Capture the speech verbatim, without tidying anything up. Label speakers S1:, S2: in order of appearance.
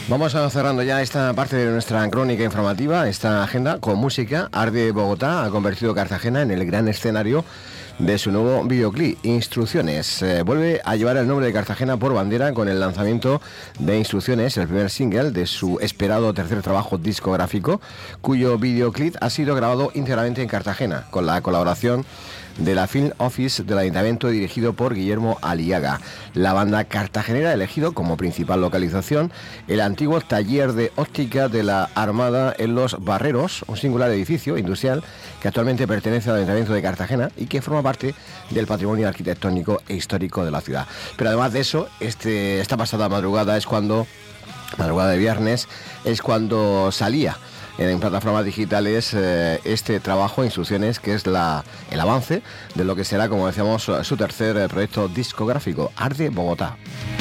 S1: Vamos a cerrando ya esta parte de nuestra crónica informativa, esta agenda con música. Arde Bogotá ha convertido Cartagena en el gran escenario de su nuevo videoclip, Instrucciones. Eh, vuelve a llevar el nombre de Cartagena por bandera con el lanzamiento de Instrucciones, el primer single de su esperado tercer trabajo discográfico, cuyo videoclip ha sido grabado íntegramente en Cartagena, con la colaboración de la Film Office del Ayuntamiento, dirigido por Guillermo Aliaga. La banda cartagenera ha elegido como principal localización el antiguo taller de óptica de la Armada en Los Barreros, un singular edificio industrial que actualmente pertenece al Ayuntamiento de Cartagena y que forma parte del patrimonio arquitectónico e histórico de la ciudad. Pero además de eso, este, esta pasada madrugada es cuando, madrugada de viernes, es cuando salía en plataformas digitales eh, este trabajo, Instrucciones, que es la, el avance de lo que será, como decíamos, su tercer eh, proyecto discográfico, Arde Bogotá.